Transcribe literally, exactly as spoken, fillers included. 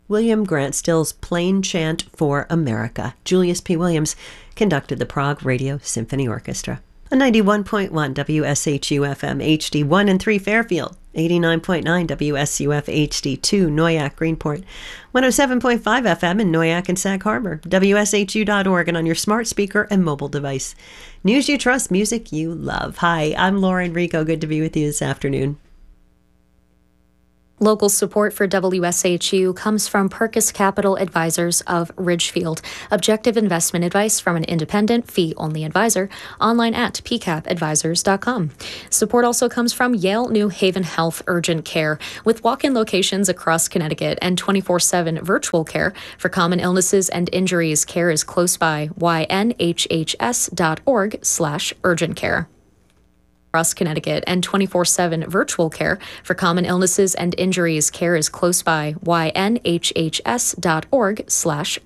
William Grant Still's Plain Chant for America. Julius P. Williams conducted the Prague Radio Symphony Orchestra. On ninety-one point one W S H U F M H D one and three Fairfield, eighty-nine point nine W S U F H D two Noyak Greenport, one oh seven point five F M in Noyak and Sag Harbor, W S H U dot org, and on your smart speaker and mobile device. News you trust, music you love. Hi, I'm Lauren Rico. Good to be with you this afternoon. Local support for W S H U comes from Perkis Capital Advisors of Ridgefield. Objective investment advice from an independent, fee-only advisor. Online at p cap advisors dot com. Support also comes from Yale New Haven Health Urgent Care, with walk-in locations across Connecticut and twenty-four seven virtual care. For common illnesses and injuries, care is close by. Y N H H S dot org slash urgent care. Across Connecticut and twenty-four seven virtual care. For common illnesses and injuries, care is close by. Y N H H S dot org slash